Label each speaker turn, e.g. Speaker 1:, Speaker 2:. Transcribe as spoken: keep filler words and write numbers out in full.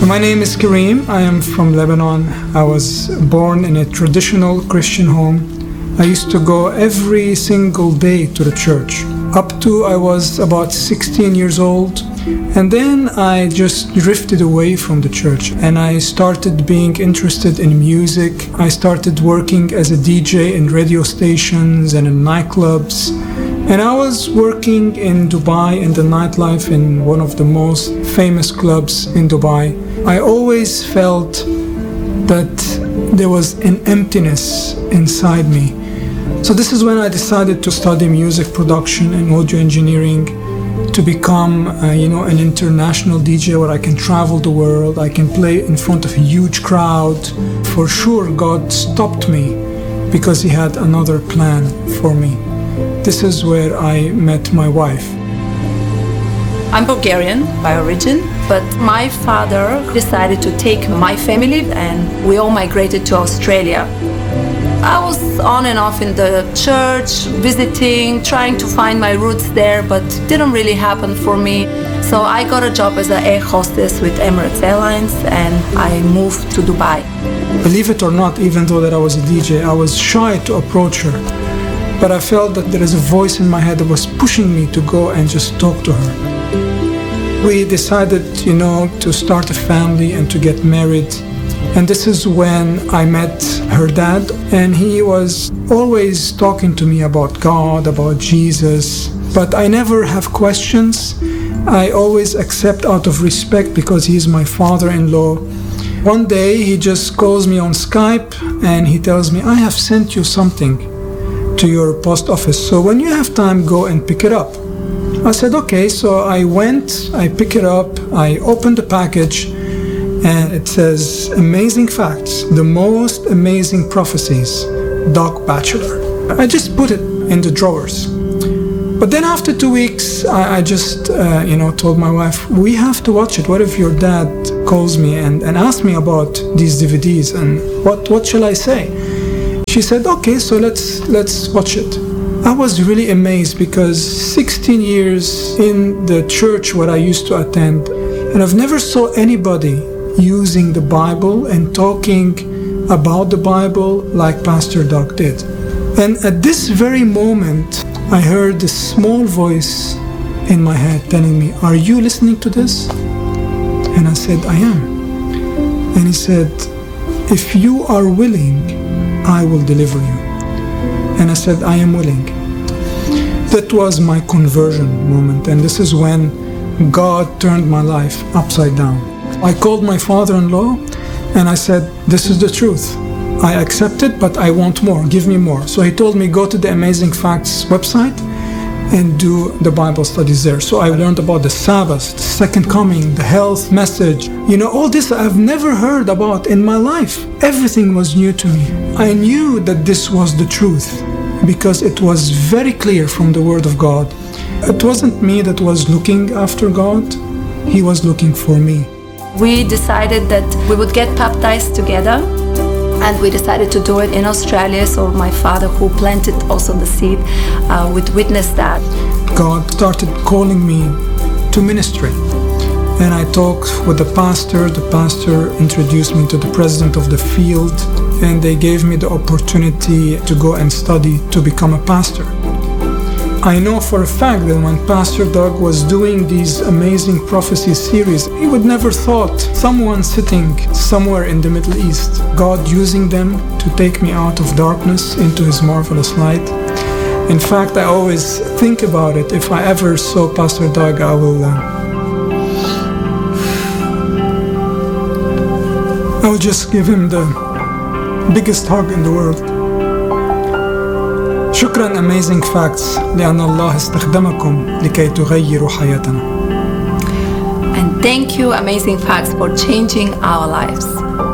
Speaker 1: My name is Kareem. I am from Lebanon. I was born in a traditional Christian home. I used to go every single day to the church, up to I was about sixteen years old. And then I just drifted away from the church and I started being interested in music. I started working as a D J in radio stations and in nightclubs. And I was working in Dubai in the nightlife in one of the most famous clubs in Dubai. I always felt that there was an emptiness inside me. So this is when I decided to study music production and audio engineering, to become, uh, you know, an international D J where I can travel the world, I can play in front of a huge crowd. For sure, God stopped me because He had another plan for me. This is where I met my wife.
Speaker 2: I'm Bulgarian by origin, but my father decided to take my family and we all migrated to Australia. I was on and off in the church, visiting, trying to find my roots there, but it didn't really happen for me. So I got a job as an air hostess with Emirates Airlines and I moved to Dubai.
Speaker 1: Believe it or not, even though that I was a D J, I was shy to approach her. But I felt that there is a voice in my head that was pushing me to go and just talk to her. We decided, you know, to start a family and to get married. And this is when I met her dad, and he was always talking to me about God, about Jesus. But I never have questions. I always accept out of respect because he's my father-in-law. One day he just calls me on Skype and he tells me, I have sent you something to your post office. So when you have time, go and pick it up. I said, okay. So I went, I pick it up, I opened the package, and it says, amazing facts, the most amazing prophecies, Doc Batchelor. I just put it in the drawers. But then after two weeks, I, I just, uh, you know, told my wife, we have to watch it. What if your dad calls me and, and asks me about these D V Ds, and what, what shall I say? She said, okay, so let's, let's watch it. I was really amazed because sixteen years in the church where I used to attend, and I've never saw anybody using the Bible and talking about the Bible like Pastor Doug did. And at this very moment, I heard this small voice in my head telling me, are you listening to this? And I said, I am. And he said, if you are willing, I will deliver you. And I said, I am willing. That was my conversion moment. And this is when God turned my life upside down. I called my father-in-law and I said, this is the truth. I accept it, but I want more. Give me more. So he told me, go to the Amazing Facts website and do the Bible studies there. So I learned about the Sabbath, the second coming, the health message. You know, all this I've never heard about in my life. Everything was new to me. I knew that this was the truth because it was very clear from the Word of God. It wasn't me that was looking after God. He was looking for me.
Speaker 2: We decided that we would get baptized together, and we decided to do it in Australia. So my father, who planted also the seed, uh, would witness that.
Speaker 1: God started calling me to ministry. And I talked with the pastor. The pastor introduced me to the president of the field, and they gave me the opportunity to go and study to become a pastor. I know for a fact that when Pastor Doug was doing these amazing prophecy series, he would never thought someone sitting somewhere in the Middle East, God using them to take me out of darkness into His marvelous light. In fact, I always think about it. If I ever saw Pastor Doug, I will, uh, I will just give him the biggest hug in the world. شكرا Amazing Facts لأن الله استخدمكم لكي تغيروا حياتنا.
Speaker 2: And thank you Amazing Facts for changing our lives.